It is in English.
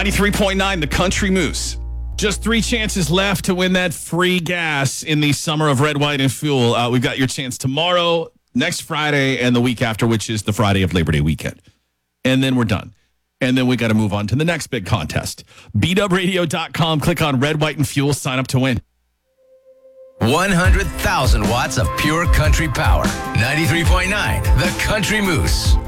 93.9, the Country Moose. Just 3 chances left to win that free gas in the summer of Red, White, and Fuel. We've got your chance tomorrow, next Friday, and the week after, which is the Friday of Labor Day weekend. And then we're done. And then we got to move on to the next big contest. BWradio.com. Click on Red, White, and Fuel. Sign up to win. 100,000 watts of pure country power. 93.9, the Country Moose.